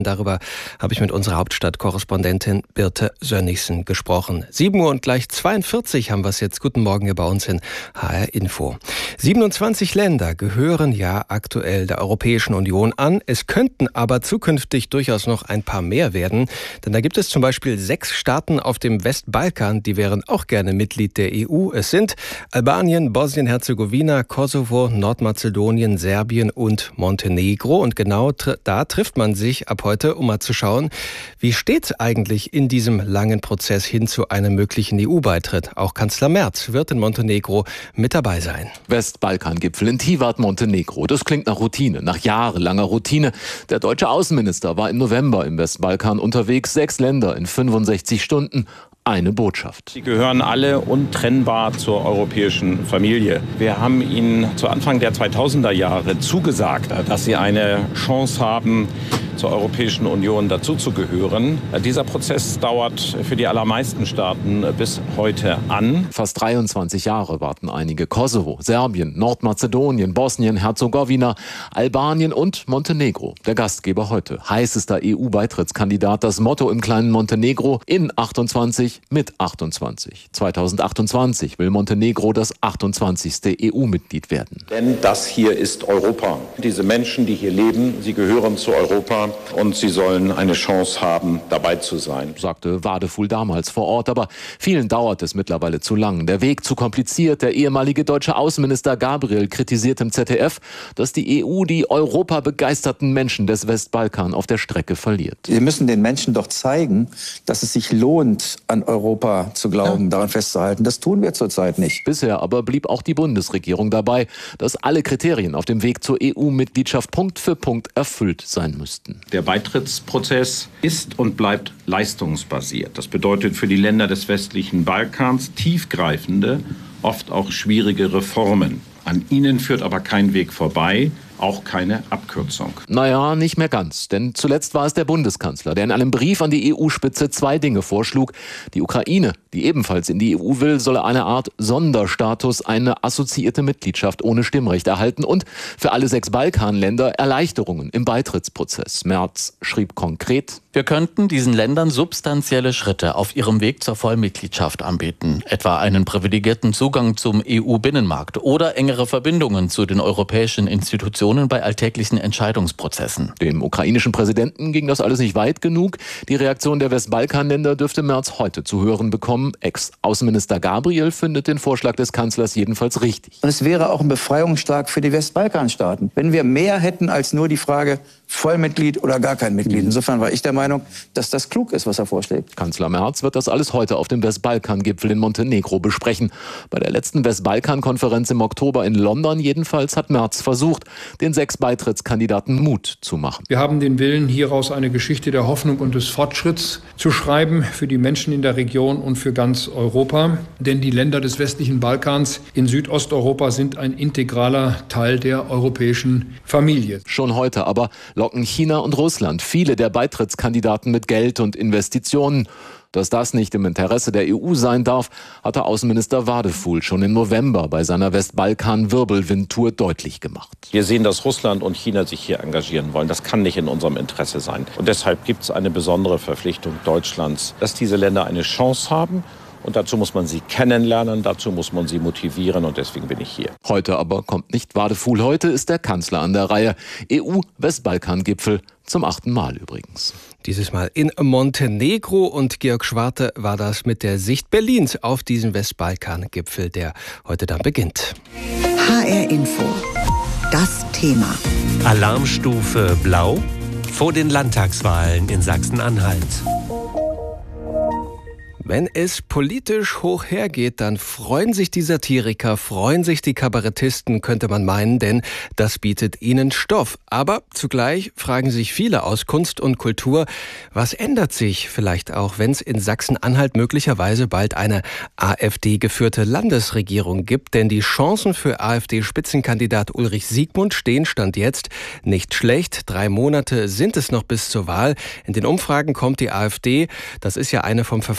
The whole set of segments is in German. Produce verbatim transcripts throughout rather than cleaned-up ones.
Darüber habe ich mit unserer Hauptstadtkorrespondentin Birte Sönnigsen gesprochen. sieben Uhr und gleich zweiundvierzig haben wir es jetzt. Guten Morgen hier bei uns in H R Info. siebenundzwanzig Länder gehören ja aktuell der Europäischen Union an. Es könnten aber zukünftig durchaus noch ein paar mehr werden. Denn da gibt es zum Beispiel sechs Staaten auf dem Westbalkan, die wären auch gerne Mitglied der E U. Es sind Albanien, Bosnien-Herzegowina, Kosovo, Nordmazedonien, Serbien und Montenegro. Und genau tr- da trifft man sich ab heute Heute, um mal zu schauen, wie steht es eigentlich in diesem langen Prozess hin zu einem möglichen E U-Beitritt. Auch Kanzler Merz wird in Montenegro mit dabei sein. Westbalkan-Gipfel in Tivat, Montenegro. Das klingt nach Routine, nach jahrelanger Routine. Der deutsche Außenminister war im November im Westbalkan unterwegs. Sechs Länder in fünfundsechzig Stunden. Eine Botschaft. Sie gehören alle untrennbar zur europäischen Familie. Wir haben Ihnen zu Anfang der zweitausender Jahre zugesagt, dass Sie eine Chance haben, zur Europäischen Union dazuzugehören. Dieser Prozess dauert für die allermeisten Staaten bis heute an. Fast dreiundzwanzig Jahre warten einige. Kosovo, Serbien, Nordmazedonien, Bosnien, Herzegowina, Albanien und Montenegro. Der Gastgeber heute. Heißester E U-Beitrittskandidat. Das Motto im kleinen Montenegro: in achtundzwanzig mit achtundzwanzig. zweitausendachtundzwanzig will Montenegro das achtundzwanzigste E U-Mitglied werden. Denn das hier ist Europa. Diese Menschen, die hier leben, sie gehören zu Europa und sie sollen eine Chance haben, dabei zu sein, sagte Wadefuhl damals vor Ort. Aber vielen dauert es mittlerweile zu lang. Der Weg zu kompliziert. Der ehemalige deutsche Außenminister Gabriel kritisiert im Z D F, dass die E U die europabegeisterten Menschen des Westbalkan auf der Strecke verliert. Wir müssen den Menschen doch zeigen, dass es sich lohnt, an Europa zu glauben, ja. daran festzuhalten. Das tun wir zurzeit nicht. Bisher aber blieb auch die Bundesregierung dabei, dass alle Kriterien auf dem Weg zur E U-Mitgliedschaft Punkt für Punkt erfüllt sein müssten. Der Beitrittsprozess ist und bleibt leistungsbasiert. Das bedeutet für die Länder des westlichen Balkans tiefgreifende, oft auch schwierige Reformen. An ihnen führt aber kein Weg vorbei. Auch keine Abkürzung. Naja, nicht mehr ganz. Denn zuletzt war es der Bundeskanzler, der in einem Brief an die E U-Spitze zwei Dinge vorschlug. Die Ukraine, die ebenfalls in die E U will, solle eine Art Sonderstatus, eine assoziierte Mitgliedschaft ohne Stimmrecht erhalten und für alle sechs Balkanländer Erleichterungen im Beitrittsprozess. Merz schrieb konkret: Wir könnten diesen Ländern substanzielle Schritte auf ihrem Weg zur Vollmitgliedschaft anbieten. Etwa einen privilegierten Zugang zum E U-Binnenmarkt oder engere Verbindungen zu den europäischen Institutionen bei alltäglichen Entscheidungsprozessen. Dem ukrainischen Präsidenten ging das alles nicht weit genug. Die Reaktion der Westbalkanländer dürfte Merz heute zu hören bekommen. Ex-Außenminister Gabriel findet den Vorschlag des Kanzlers jedenfalls richtig. Und es wäre auch ein Befreiungsschlag für die Westbalkanstaaten, wenn wir mehr hätten als nur die Frage Vollmitglied oder gar kein Mitglied. Insofern war ich der Meinung, dass das klug ist, was er vorschlägt. Kanzler Merz wird das alles heute auf dem Westbalkan-Gipfel in Montenegro besprechen. Bei der letzten Westbalkan-Konferenz im Oktober in London jedenfalls hat Merz versucht, den sechs Beitrittskandidaten Mut zu machen. Wir haben den Willen, hieraus eine Geschichte der Hoffnung und des Fortschritts zu schreiben für die Menschen in der Region und für ganz Europa. Denn die Länder des westlichen Balkans in Südosteuropa sind ein integraler Teil der europäischen Familie. Schon heute aber locken China und Russland viele der Beitrittskandidaten mit Geld und Investitionen. Dass das nicht im Interesse der E U sein darf, hatte Außenminister Wadefuhl schon im November bei seiner Westbalkan-Wirbelwind-Tour deutlich gemacht. Wir sehen, dass Russland und China sich hier engagieren wollen. Das kann nicht in unserem Interesse sein. Und deshalb gibt es eine besondere Verpflichtung Deutschlands, dass diese Länder eine Chance haben. Und dazu muss man sie kennenlernen, dazu muss man sie motivieren und deswegen bin ich hier. Heute aber kommt nicht Wadefuhl, heute ist der Kanzler an der Reihe. E U-Westbalkan-Gipfel zum achten Mal übrigens. Dieses Mal in Montenegro und Georg Schwarte war das mit der Sicht Berlins auf diesen Westbalkan-Gipfel, der heute dann beginnt. H R Info. Das Thema. Alarmstufe Blau vor den Landtagswahlen in Sachsen-Anhalt. Wenn es politisch hoch hergeht, dann freuen sich die Satiriker, freuen sich die Kabarettisten, könnte man meinen, denn das bietet ihnen Stoff. Aber zugleich fragen sich viele aus Kunst und Kultur, was ändert sich vielleicht auch, wenn es in Sachsen-Anhalt möglicherweise bald eine AfD-geführte Landesregierung gibt? Denn die Chancen für AfD-Spitzenkandidat Ulrich Siegmund stehen Stand jetzt nicht schlecht. Drei Monate sind es noch bis zur Wahl. In den Umfragen kommt die AfD, das ist ja eine vom Verfassungsschutz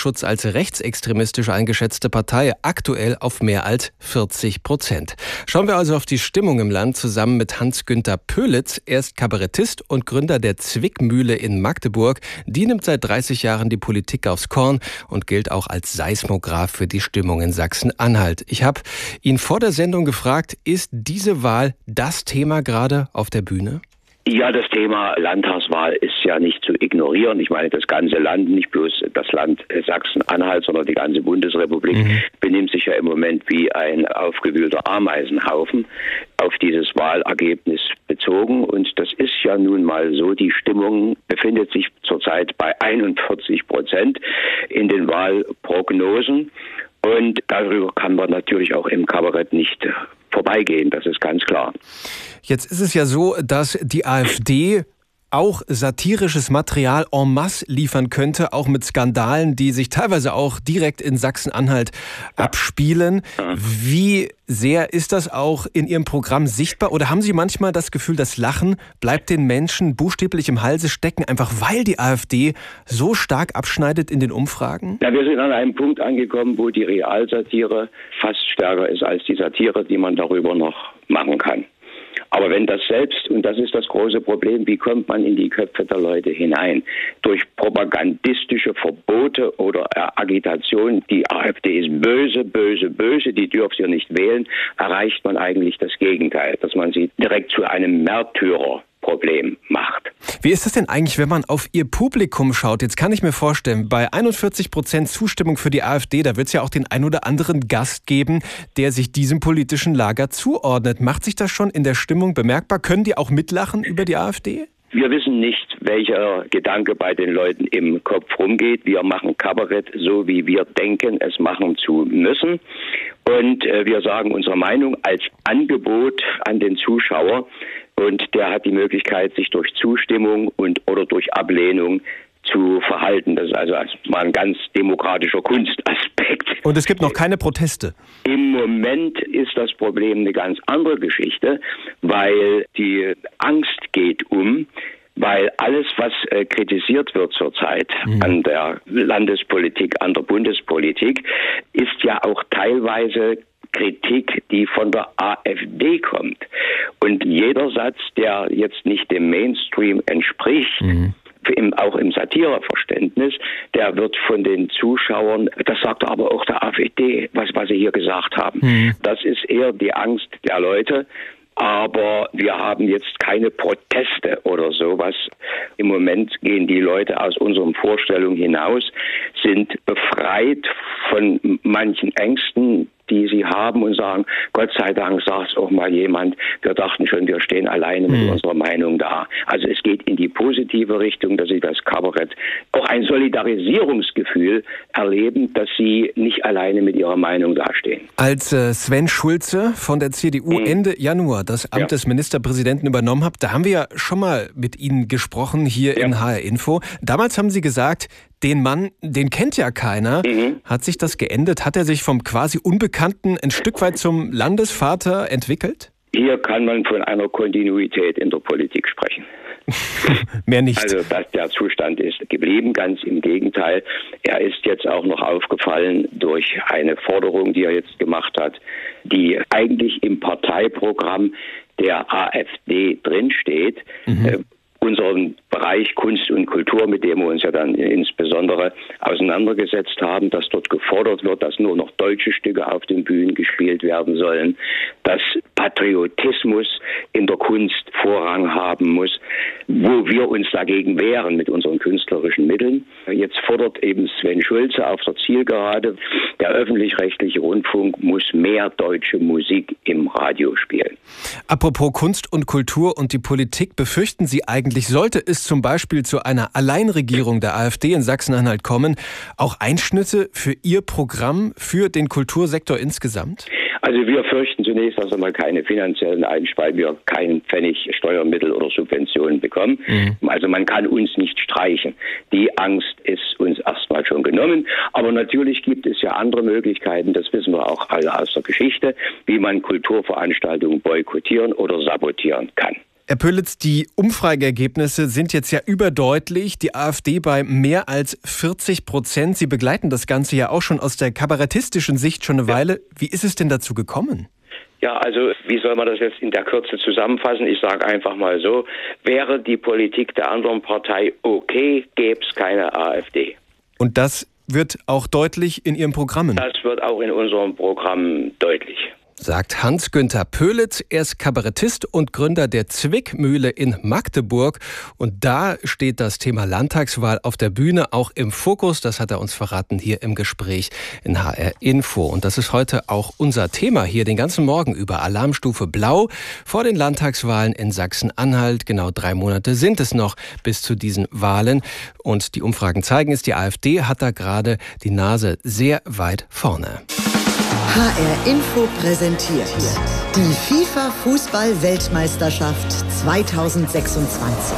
Verfassungsschutz als rechtsextremistisch eingeschätzte Partei aktuell auf mehr als vierzig Prozent. Schauen wir also auf die Stimmung im Land zusammen mit Hans-Günter Pölitz. Er ist Kabarettist und Gründer der Zwickmühle in Magdeburg. Die nimmt seit dreißig Jahren die Politik aufs Korn und gilt auch als Seismograph für die Stimmung in Sachsen-Anhalt. Ich habe ihn vor der Sendung gefragt, ist diese Wahl das Thema gerade auf der Bühne? Ja, das Thema Landtagswahl ist ja nicht zu ignorieren. Ich meine, das ganze Land, nicht bloß das Land Sachsen-Anhalt, sondern die ganze Bundesrepublik mhm. benimmt sich ja im Moment wie ein aufgewühlter Ameisenhaufen auf dieses Wahlergebnis bezogen. Und das ist ja nun mal so, die Stimmung befindet sich zurzeit bei einundvierzig Prozent in den Wahlprognosen. Und darüber kann man natürlich auch im Kabarett nicht vorbeigehen, das ist ganz klar. Jetzt ist es ja so, dass die AfD auch satirisches Material en masse liefern könnte, auch mit Skandalen, die sich teilweise auch direkt in Sachsen-Anhalt ja. abspielen. Ja. Wie sehr ist das auch in Ihrem Programm sichtbar? Oder haben Sie manchmal das Gefühl, das Lachen bleibt den Menschen buchstäblich im Halse stecken, einfach weil die AfD so stark abschneidet in den Umfragen? Ja, wir sind an einem Punkt angekommen, wo die Realsatire fast stärker ist als die Satire, die man darüber noch machen kann. Aber wenn das selbst, und das ist das große Problem, wie kommt man in die Köpfe der Leute hinein? Durch propagandistische Verbote oder Agitation, die AfD ist böse, böse, böse, die dürft ihr nicht wählen, erreicht man eigentlich das Gegenteil, dass man sie direkt zu einem Märtyrer Problem macht. Wie ist das denn eigentlich, wenn man auf Ihr Publikum schaut? Jetzt kann ich mir vorstellen, bei einundvierzig Prozent Zustimmung für die AfD, da wird es ja auch den ein oder anderen Gast geben, der sich diesem politischen Lager zuordnet. Macht sich das schon in der Stimmung bemerkbar? Können die auch mitlachen über die AfD? Wir wissen nicht, welcher Gedanke bei den Leuten im Kopf rumgeht. Wir machen Kabarett so, wie wir denken, es machen zu müssen. Und äh, wir sagen unsere Meinung als Angebot an den Zuschauer. Und der hat die Möglichkeit, sich durch Zustimmung und oder durch Ablehnung zu verhalten. Das ist also mal ein ganz demokratischer Kunstaspekt. Und es gibt noch keine Proteste? Im Moment ist das Problem eine ganz andere Geschichte, weil die Angst geht um, weil alles, was äh, kritisiert wird zurzeit mhm. an der Landespolitik, an der Bundespolitik, ist ja auch teilweise Kritik, die von der AfD kommt. Und jeder Satz, der jetzt nicht dem Mainstream entspricht, mhm. Im, auch im Satireverständnis, der wird von den Zuschauern, das sagt aber auch der AfD, was, was sie hier gesagt haben. Mhm. Das ist eher die Angst der Leute. Aber wir haben jetzt keine Proteste oder sowas. Im Moment gehen die Leute aus unseren Vorstellungen hinaus, sind befreit von manchen Ängsten, die sie haben und sagen, Gott sei Dank sagt es auch mal jemand, wir dachten schon, wir stehen alleine mit mhm. unserer Meinung da. Also es geht in die positive Richtung, dass sie das Kabarett auch ein Solidarisierungsgefühl erleben, dass sie nicht alleine mit ihrer Meinung dastehen. Als äh, Sven Schulze von der C D U mhm. Ende Januar das Amt ja. des Ministerpräsidenten übernommen hat, da haben wir ja schon mal mit Ihnen gesprochen hier ja. in H R Info. Damals haben Sie gesagt, den Mann, den kennt ja keiner. Mhm. Hat sich das geändert? Hat er sich vom quasi Unbekannten ein Stück weit zum Landesvater entwickelt? Hier kann man von einer Kontinuität in der Politik sprechen. Mehr nicht. Also dass der Zustand ist geblieben, ganz im Gegenteil. Er ist jetzt auch noch aufgefallen durch eine Forderung, die er jetzt gemacht hat, die eigentlich im Parteiprogramm der AfD drinsteht. Mhm. Äh, unseren Bereich Kunst und Kultur, mit dem wir uns ja dann insbesondere auseinandergesetzt haben, dass dort gefordert wird, dass nur noch deutsche Stücke auf den Bühnen gespielt werden sollen, dass Patriotismus in der Kunst Vorrang haben muss, wo wir uns dagegen wehren mit unseren künstlerischen Mitteln. Jetzt fordert eben Sven Schulze auf der Zielgerade, der öffentlich-rechtliche Rundfunk muss mehr deutsche Musik im Radio spielen. Apropos Kunst und Kultur und die Politik, befürchten Sie eigentlich, sollte es zum Beispiel zu einer Alleinregierung der AfD in Sachsen-Anhalt kommen, auch Einschnitte für Ihr Programm, für den Kultursektor insgesamt? Also wir fürchten zunächst erst einmal keine finanziellen Einschnitte, weil wir keinen Pfennig Steuermittel oder Subventionen bekommen. Mhm. Also man kann uns nicht streichen. Die Angst ist uns erstmal schon genommen. Aber natürlich gibt es ja andere Möglichkeiten, das wissen wir auch alle aus der Geschichte, wie man Kulturveranstaltungen boykottieren oder sabotieren kann. Herr Pöllitz, die Umfrageergebnisse sind jetzt ja überdeutlich. Die AfD bei mehr als vierzig Prozent. Sie begleiten das Ganze ja auch schon aus der kabarettistischen Sicht schon eine ja. Weile. Wie ist es denn dazu gekommen? Ja, also wie soll man das jetzt in der Kürze zusammenfassen? Ich sage einfach mal so, wäre die Politik der anderen Partei okay, gäbe es keine AfD. Und das wird auch deutlich in Ihren Programmen? Das wird auch in unserem Programm deutlich. Sagt Hans-Günther Pöllitz. Er ist Kabarettist und Gründer der Zwickmühle in Magdeburg. Und da steht das Thema Landtagswahl auf der Bühne auch im Fokus. Das hat er uns verraten hier im Gespräch in H R Info. Und das ist heute auch unser Thema hier den ganzen Morgen über. Alarmstufe Blau vor den Landtagswahlen in Sachsen-Anhalt. Genau drei Monate sind es noch bis zu diesen Wahlen. Und die Umfragen zeigen es, die AfD hat da gerade die Nase sehr weit vorne. H R Info präsentiert die FIFA-Fußball-Weltmeisterschaft zweitausendsechsundzwanzig.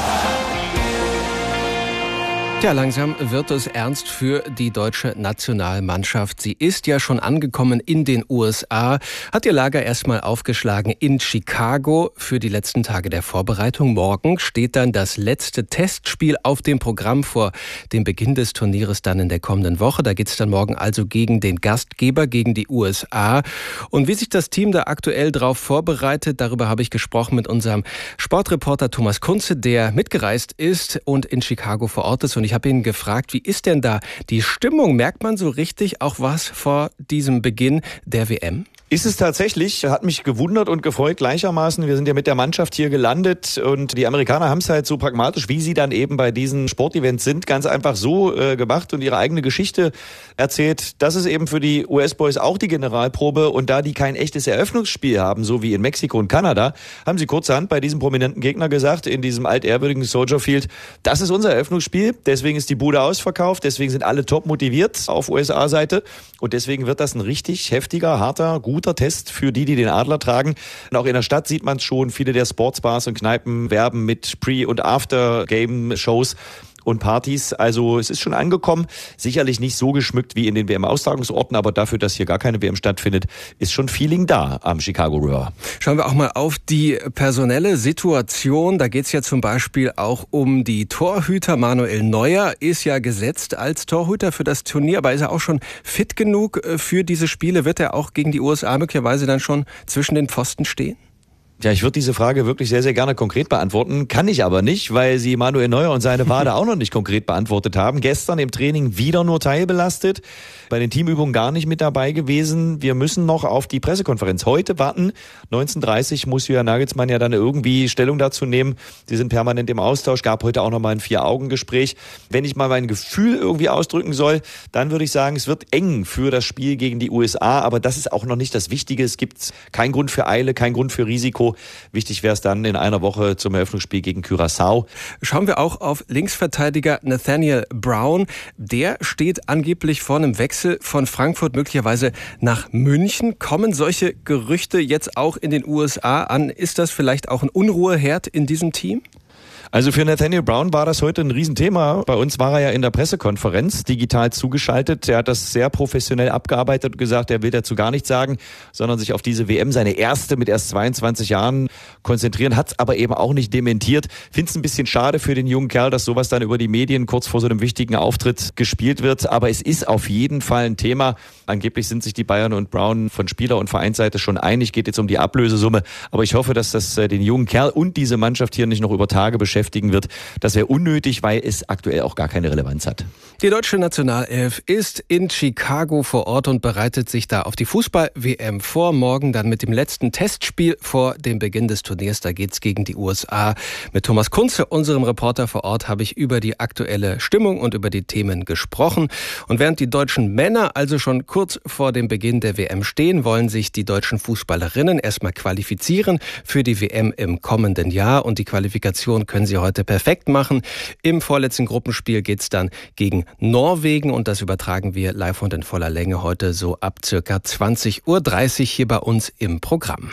Ja, langsam wird es ernst für die deutsche Nationalmannschaft. Sie ist ja schon angekommen in den U S A, hat ihr Lager erstmal aufgeschlagen in Chicago für die letzten Tage der Vorbereitung. Morgen steht dann das letzte Testspiel auf dem Programm vor dem Beginn des Turnieres dann in der kommenden Woche. Da geht es dann morgen also gegen den Gastgeber, gegen die U S A. Und wie sich das Team da aktuell drauf vorbereitet, darüber habe ich gesprochen mit unserem Sportreporter Thomas Kunze, der mitgereist ist und in Chicago vor Ort ist. Und ich Ich habe ihn gefragt, wie ist denn da die Stimmung? Merkt man so richtig auch was vor diesem Beginn der W M? Ist es tatsächlich, hat mich gewundert und gefreut gleichermaßen. Wir sind ja mit der Mannschaft hier gelandet und die Amerikaner haben es halt so pragmatisch, wie sie dann eben bei diesen Sportevents sind, ganz einfach so äh, gemacht und ihre eigene Geschichte erzählt. Das ist eben für die U S-Boys auch die Generalprobe und da die kein echtes Eröffnungsspiel haben, so wie in Mexiko und Kanada, haben sie kurzerhand bei diesem prominenten Gegner gesagt, in diesem altehrwürdigen Soldier Field, das ist unser Eröffnungsspiel, deswegen ist die Bude ausverkauft, deswegen sind alle top motiviert auf U S A-Seite und deswegen wird das ein richtig heftiger, harter, guter Test für die, die den Adler tragen. Und auch in der Stadt sieht man es schon. Viele der Sportsbars und Kneipen werben mit Pre- und After-Game-Shows und Partys. Also es ist schon angekommen. Sicherlich nicht so geschmückt wie in den W M-Austragungsorten, aber dafür, dass hier gar keine W M stattfindet, ist schon Feeling da am Chicago River. Schauen wir auch mal auf die personelle Situation. Da geht es ja zum Beispiel auch um die Torhüter. Manuel Neuer ist ja gesetzt als Torhüter für das Turnier, aber ist er auch schon fit genug für diese Spiele? Wird er auch gegen die U S A möglicherweise dann schon zwischen den Pfosten stehen? Ja, ich würde diese Frage wirklich sehr, sehr gerne konkret beantworten. Kann ich aber nicht, weil sie Manuel Neuer und seine Wade auch noch nicht konkret beantwortet haben. Gestern im Training wieder nur teilbelastet, bei den Teamübungen gar nicht mit dabei gewesen. Wir müssen noch auf die Pressekonferenz heute warten. neunzehn Uhr dreißig muss Julian Nagelsmann ja dann irgendwie Stellung dazu nehmen. Sie sind permanent im Austausch, gab heute auch noch mal ein Vier-Augen-Gespräch. Wenn ich mal mein Gefühl irgendwie ausdrücken soll, dann würde ich sagen, es wird eng für das Spiel gegen die U S A, aber das ist auch noch nicht das Wichtige. Es gibt keinen Grund für Eile, keinen Grund für Risiko. Wichtig wäre es dann in einer Woche zum Eröffnungsspiel gegen Curaçao. Schauen wir auch auf Linksverteidiger Nathaniel Brown. Der steht angeblich vor einem Wechsel von Frankfurt möglicherweise nach München. Kommen solche Gerüchte jetzt auch in den U S A an? Ist das vielleicht auch ein Unruheherd in diesem Team? Also für Nathaniel Brown war das heute ein Riesenthema. Bei uns war er ja in der Pressekonferenz digital zugeschaltet. Er hat das sehr professionell abgearbeitet und gesagt, er will dazu gar nichts sagen, sondern sich auf diese W M, seine erste mit erst zweiundzwanzig Jahren, konzentrieren, hat es aber eben auch nicht dementiert. Finde es ein bisschen schade für den jungen Kerl, dass sowas dann über die Medien kurz vor so einem wichtigen Auftritt gespielt wird. Aber es ist auf jeden Fall ein Thema. Angeblich sind sich die Bayern und Brown von Spieler- und Vereinsseite schon einig. Geht jetzt um die Ablösesumme. Aber ich hoffe, dass das den jungen Kerl und diese Mannschaft hier nicht noch über Tage beschäftigt wird. Das wäre unnötig, weil es aktuell auch gar keine Relevanz hat. Die deutsche Nationalelf ist in Chicago vor Ort und bereitet sich da auf die Fußball-W M vor. Morgen dann mit dem letzten Testspiel vor dem Beginn des Turniers. Da geht's gegen die U S A. Mit Thomas Kunze, unserem Reporter vor Ort, habe ich über die aktuelle Stimmung und über die Themen gesprochen. Und während die deutschen Männer also schon kurz vor dem Beginn der W M stehen, wollen sich die deutschen Fußballerinnen erstmal qualifizieren für die W M im kommenden Jahr. Und die Qualifikation können sie heute perfekt machen. Im vorletzten Gruppenspiel geht's dann gegen Norwegen und das übertragen wir live und in voller Länge heute so ab circa zwanzig Uhr dreißig hier bei uns im Programm.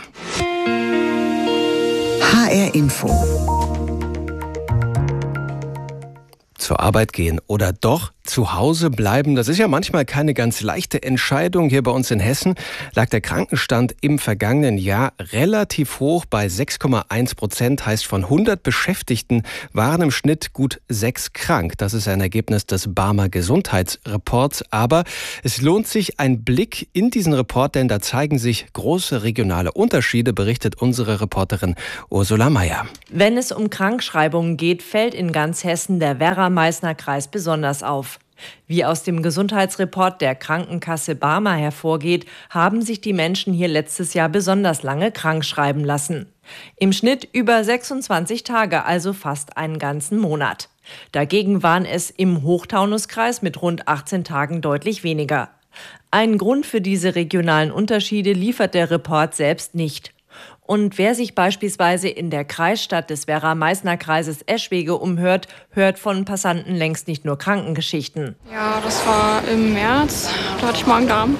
H R Info. zur Arbeit gehen oder doch zu Hause bleiben? Das ist ja manchmal keine ganz leichte Entscheidung. Hier bei uns in Hessen lag der Krankenstand im vergangenen Jahr relativ hoch bei sechs Komma eins Prozent. Heißt, von hundert Beschäftigten waren im Schnitt gut sechs krank. Das ist ein Ergebnis des Barmer Gesundheitsreports. Aber es lohnt sich ein Blick in diesen Report, denn da zeigen sich große regionale Unterschiede, berichtet unsere Reporterin Ursula Mayer. Wenn es um Krankschreibungen geht, fällt in ganz Hessen der Werra-Meißner-Kreis besonders auf. Wie aus dem Gesundheitsreport der Krankenkasse Barmer hervorgeht, haben sich die Menschen hier letztes Jahr besonders lange krank schreiben lassen. Im Schnitt über sechsundzwanzig Tage, also fast einen ganzen Monat. Dagegen waren es im Hochtaunuskreis mit rund achtzehn Tagen deutlich weniger. Einen Grund für diese regionalen Unterschiede liefert der Report selbst nicht. Und wer sich beispielsweise in der Kreisstadt des Werra-Meißner-Kreises Eschwege umhört, hört von Passanten längst nicht nur Krankengeschichten. Ja, das war im März, da hatte ich Magen-Darm.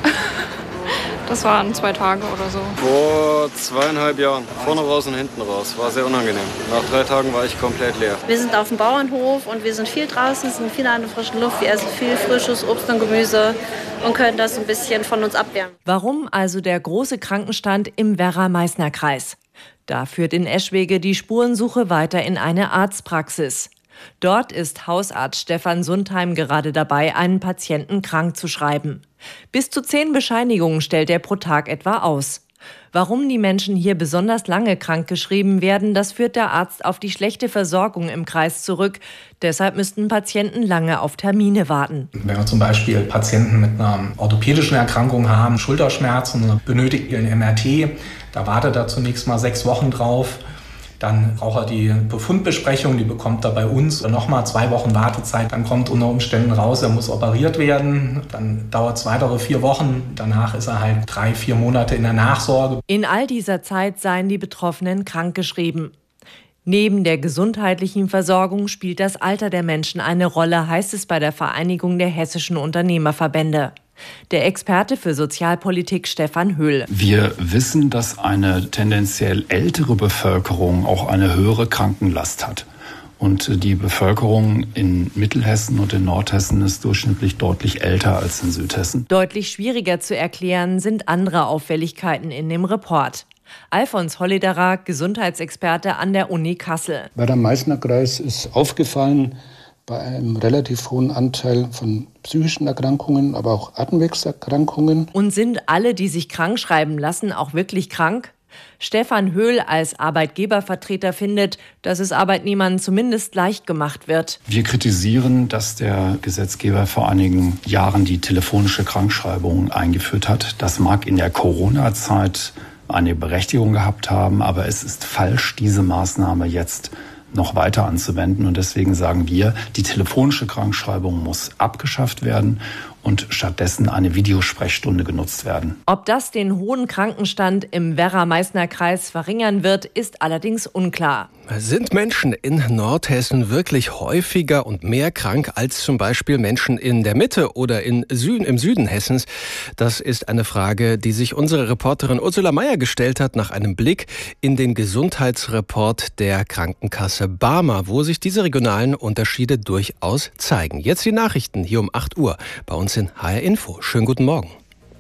Das waren zwei Tage oder so. Vor zweieinhalb Jahren, vorne raus und hinten raus. War sehr unangenehm. Nach drei Tagen war ich komplett leer. Wir sind auf dem Bauernhof und wir sind viel draußen, sind viel an der frischen Luft. Wir essen viel frisches Obst und Gemüse und können das ein bisschen von uns abwehren. Warum also der große Krankenstand im Werra-Meißner-Kreis? Da führt in Eschwege die Spurensuche weiter in eine Arztpraxis. Dort ist Hausarzt Stefan Sundheim gerade dabei, einen Patienten krank zu schreiben. Bis zu zehn Bescheinigungen stellt er pro Tag etwa aus. Warum die Menschen hier besonders lange krankgeschrieben werden, das führt der Arzt auf die schlechte Versorgung im Kreis zurück. Deshalb müssten Patienten lange auf Termine warten. Wenn wir zum Beispiel Patienten mit einer orthopädischen Erkrankung haben, Schulterschmerzen, benötigt ein M R T, da wartet er zunächst mal sechs Wochen drauf. Dann braucht er die Befundbesprechung, die bekommt er bei uns. Nochmal zwei Wochen Wartezeit, dann kommt unter Umständen raus, er muss operiert werden. Dann dauert es weitere vier Wochen. Danach ist er halt drei, vier Monate in der Nachsorge. In all dieser Zeit seien die Betroffenen krankgeschrieben. Neben der gesundheitlichen Versorgung spielt das Alter der Menschen eine Rolle, heißt es bei der Vereinigung der hessischen Unternehmerverbände. Der Experte für Sozialpolitik Stefan Höhl. Wir wissen, dass eine tendenziell ältere Bevölkerung auch eine höhere Krankenlast hat. Und die Bevölkerung in Mittelhessen und in Nordhessen ist durchschnittlich deutlich älter als in Südhessen. Deutlich schwieriger zu erklären sind andere Auffälligkeiten in dem Report. Alfons Hollederer, Gesundheitsexperte an der Uni Kassel. Bei der Meißner-Kreis ist aufgefallen, bei einem relativ hohen Anteil von psychischen Erkrankungen, aber auch Atemwegserkrankungen. Und sind alle, die sich krank schreiben lassen, auch wirklich krank? Stefan Höhl als Arbeitgebervertreter findet, dass es Arbeitnehmern zumindest leicht gemacht wird. Wir kritisieren, dass der Gesetzgeber vor einigen Jahren die telefonische Krankschreibung eingeführt hat. Das mag in der Corona-Zeit eine Berechtigung gehabt haben, aber es ist falsch, diese Maßnahme jetzt noch weiter anzuwenden. Und deswegen sagen wir, die telefonische Krankschreibung muss abgeschafft werden und stattdessen eine Videosprechstunde genutzt werden. Ob das den hohen Krankenstand im Werra-Meißner-Kreis verringern wird, ist allerdings unklar. Sind Menschen in Nordhessen wirklich häufiger und mehr krank als zum Beispiel Menschen in der Mitte oder in Süden, im Süden Hessens? Das ist eine Frage, die sich unsere Reporterin Ursula Mayer gestellt hat nach einem Blick in den Gesundheitsreport der Krankenkasse Barmer, wo sich diese regionalen Unterschiede durchaus zeigen. Jetzt die Nachrichten hier um acht Uhr bei uns in H R Info. Schönen guten Morgen.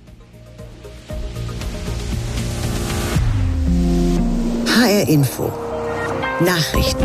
H R Info. Nachrichten.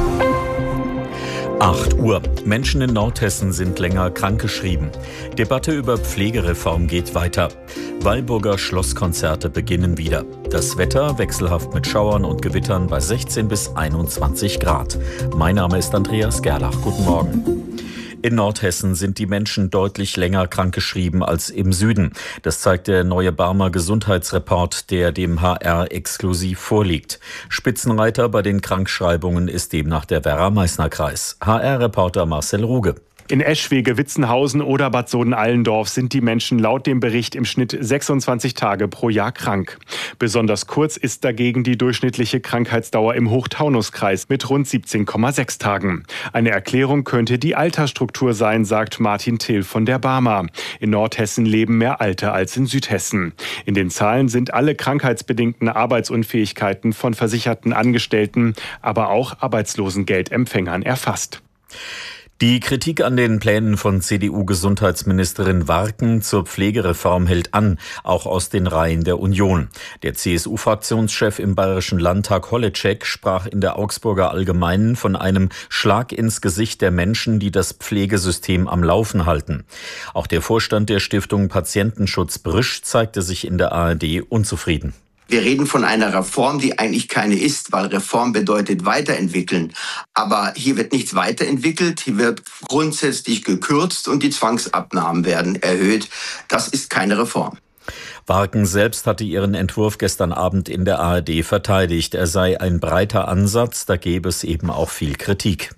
acht Uhr. Menschen in Nordhessen sind länger krankgeschrieben. Debatte über Pflegereform geht weiter. Walburger Schlosskonzerte beginnen wieder. Das Wetter wechselhaft mit Schauern und Gewittern bei sechzehn bis einundzwanzig Grad. Mein Name ist Andreas Gerlach. Guten Morgen. In Nordhessen sind die Menschen deutlich länger krankgeschrieben als im Süden. Das zeigt der neue Barmer Gesundheitsreport, der dem H R exklusiv vorliegt. Spitzenreiter bei den Krankschreibungen ist demnach der Werra-Meißner-Kreis. H R-Reporter Marcel Ruge. In Eschwege, Witzenhausen oder Bad Soden-Allendorf sind die Menschen laut dem Bericht im Schnitt sechsundzwanzig Tage pro Jahr krank. Besonders kurz ist dagegen die durchschnittliche Krankheitsdauer im Hochtaunuskreis mit rund siebzehn Komma sechs Tagen. Eine Erklärung könnte die Altersstruktur sein, sagt Martin Thiel von der Barmer. In Nordhessen leben mehr Alte als in Südhessen. In den Zahlen sind alle krankheitsbedingten Arbeitsunfähigkeiten von versicherten Angestellten, aber auch Arbeitslosengeldempfängern erfasst. Die Kritik an den Plänen von C D U-Gesundheitsministerin Warken zur Pflegereform hält an, auch aus den Reihen der Union. Der C S U-Fraktionschef im Bayerischen Landtag Holleczek sprach in der Augsburger Allgemeinen von einem Schlag ins Gesicht der Menschen, die das Pflegesystem am Laufen halten. Auch der Vorstand der Stiftung Patientenschutz Brisch zeigte sich in der A R D unzufrieden. Wir reden von einer Reform, die eigentlich keine ist, weil Reform bedeutet weiterentwickeln. Aber hier wird nichts weiterentwickelt, hier wird grundsätzlich gekürzt und die Zwangsabnahmen werden erhöht. Das ist keine Reform. Warken selbst hatte ihren Entwurf gestern Abend in der A R D verteidigt. Er sei ein breiter Ansatz, da gäbe es eben auch viel Kritik.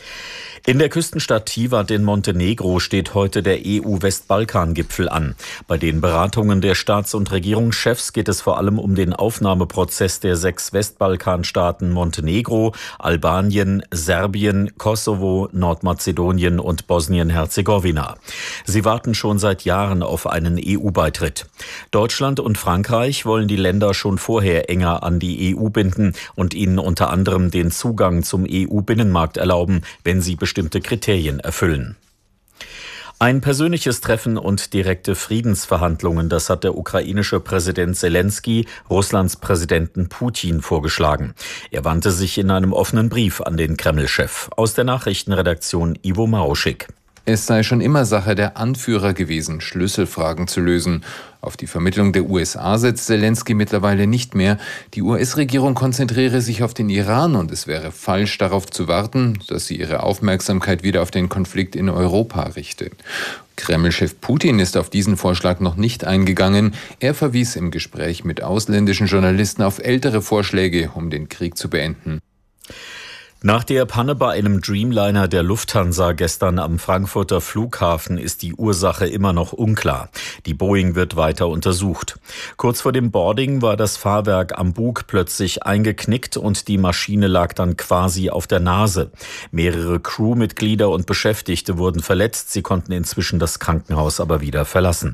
In der Küstenstadt Tivat in Montenegro steht heute der E U-Westbalkan-Gipfel an. Bei den Beratungen der Staats- und Regierungschefs geht es vor allem um den Aufnahmeprozess der sechs Westbalkanstaaten Montenegro, Albanien, Serbien, Kosovo, Nordmazedonien und Bosnien-Herzegowina. Sie warten schon seit Jahren auf einen E U-Beitritt. Deutschland und Frankreich wollen die Länder schon vorher enger an die E U binden und ihnen unter anderem den Zugang zum E U-Binnenmarkt erlauben, wenn sie bestimmte Kriterien erfüllen. Ein persönliches Treffen und direkte Friedensverhandlungen, das hat der ukrainische Präsident Selenskyj Russlands Präsidenten Putin vorgeschlagen. Er wandte sich in einem offenen Brief an den Kreml-Chef. Aus der Nachrichtenredaktion Ivo Maruschik. Es sei schon immer Sache der Anführer gewesen, Schlüsselfragen zu lösen. Auf die Vermittlung der U S A setzt Selenskyj mittlerweile nicht mehr. Die U S-Regierung konzentriere sich auf den Iran und es wäre falsch, darauf zu warten, dass sie ihre Aufmerksamkeit wieder auf den Konflikt in Europa richte. Kreml-Chef Putin ist auf diesen Vorschlag noch nicht eingegangen. Er verwies im Gespräch mit ausländischen Journalisten auf ältere Vorschläge, um den Krieg zu beenden. Nach der Panne bei einem Dreamliner der Lufthansa gestern am Frankfurter Flughafen ist die Ursache immer noch unklar. Die Boeing wird weiter untersucht. Kurz vor dem Boarding war das Fahrwerk am Bug plötzlich eingeknickt und die Maschine lag dann quasi auf der Nase. Mehrere Crewmitglieder und Beschäftigte wurden verletzt. Sie konnten inzwischen das Krankenhaus aber wieder verlassen.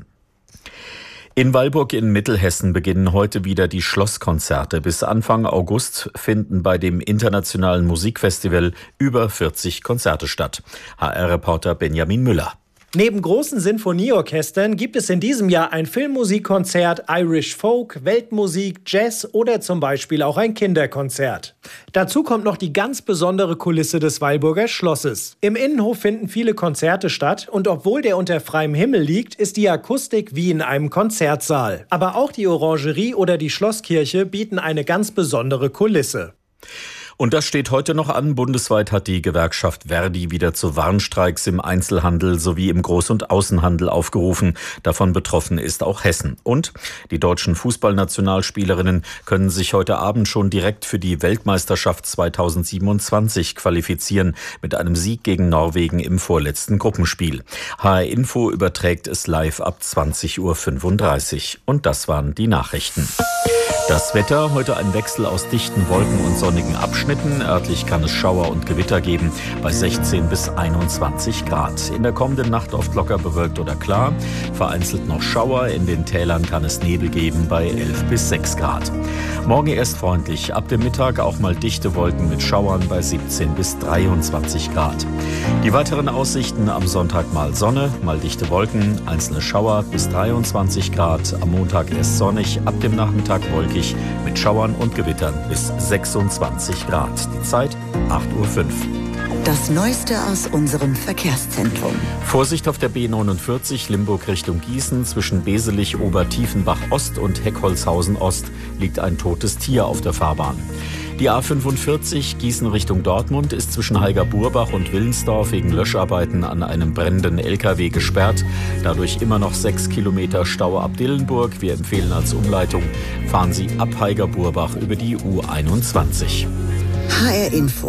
In Weilburg in Mittelhessen beginnen heute wieder die Schlosskonzerte. Bis Anfang August finden bei dem internationalen Musikfestival über vierzig Konzerte statt. H R-Reporter Benjamin Müller. Neben großen Sinfonieorchestern gibt es in diesem Jahr ein Filmmusikkonzert, Irish Folk, Weltmusik, Jazz oder zum Beispiel auch ein Kinderkonzert. Dazu kommt noch die ganz besondere Kulisse des Weilburger Schlosses. Im Innenhof finden viele Konzerte statt und obwohl der unter freiem Himmel liegt, ist die Akustik wie in einem Konzertsaal. Aber auch die Orangerie oder die Schlosskirche bieten eine ganz besondere Kulisse. Und das steht heute noch an. Bundesweit hat die Gewerkschaft Verdi wieder zu Warnstreiks im Einzelhandel sowie im Groß- und Außenhandel aufgerufen. Davon betroffen ist auch Hessen. Und die deutschen Fußballnationalspielerinnen können sich heute Abend schon direkt für die Weltmeisterschaft zweitausendsiebenundzwanzig qualifizieren mit einem Sieg gegen Norwegen im vorletzten Gruppenspiel. H R Info überträgt es live ab zwanzig Uhr fünfunddreißig. Und das waren die Nachrichten. Das Wetter, heute ein Wechsel aus dichten Wolken und sonnigen Abschnitten. Örtlich kann es Schauer und Gewitter geben bei sechzehn bis einundzwanzig Grad. In der kommenden Nacht oft locker bewölkt oder klar. Vereinzelt noch Schauer. In den Tälern kann es Nebel geben bei elf bis sechs Grad. Morgen erst freundlich. Ab dem Mittag auch mal dichte Wolken mit Schauern bei siebzehn bis dreiundzwanzig Grad. Die weiteren Aussichten: am Sonntag mal Sonne, mal dichte Wolken, einzelne Schauer bis dreiundzwanzig Grad. Am Montag erst sonnig, ab dem Nachmittag wolkig mit Schauern und Gewittern bis sechsundzwanzig Grad. Die Zeit acht Uhr fünf. Das Neueste aus unserem Verkehrszentrum. Vorsicht auf der B neunundvierzig Limburg Richtung Gießen. Zwischen Beselich, Obertiefenbach Ost und Heckholzhausen Ost liegt ein totes Tier auf der Fahrbahn. Die A fünfundvierzig Gießen Richtung Dortmund ist zwischen Heiger-Burbach und Willensdorf wegen Löscharbeiten an einem brennenden L K W gesperrt. Dadurch immer noch sechs Kilometer Stau ab Dillenburg. Wir empfehlen als Umleitung, fahren Sie ab Heiger-Burbach über die U einundzwanzig. H R Info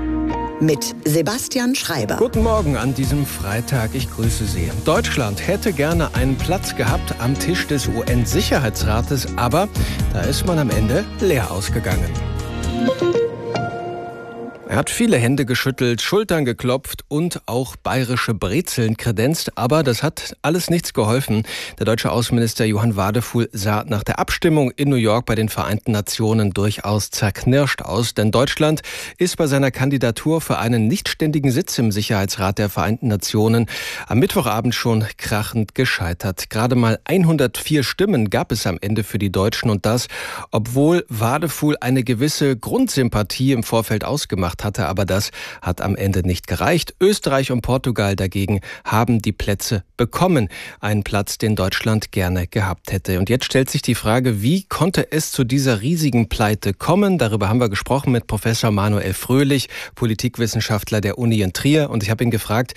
mit Sebastian Schreiber. Guten Morgen an diesem Freitag. Ich grüße Sie. Deutschland hätte gerne einen Platz gehabt am Tisch des U N-Sicherheitsrates, aber da ist man am Ende leer ausgegangen. Er hat viele Hände geschüttelt, Schultern geklopft und auch bayerische Brezeln kredenzt, aber das hat alles nichts geholfen. Der deutsche Außenminister Johann Wadefuhl sah nach der Abstimmung in New York bei den Vereinten Nationen durchaus zerknirscht aus, denn Deutschland ist bei seiner Kandidatur für einen nichtständigen Sitz im Sicherheitsrat der Vereinten Nationen am Mittwochabend schon krachend gescheitert. Gerade mal hundertvier Stimmen gab es am Ende für die Deutschen und das, obwohl Wadefuhl eine gewisse Grundsympathie im Vorfeld ausgemacht hatte, aber das hat am Ende nicht gereicht. Österreich und Portugal dagegen haben die Plätze bekommen. Einen Platz, den Deutschland gerne gehabt hätte. Und jetzt stellt sich die Frage, wie konnte es zu dieser riesigen Pleite kommen? Darüber haben wir gesprochen mit Professor Manuel Fröhlich, Politikwissenschaftler der Uni in Trier. Und ich habe ihn gefragt,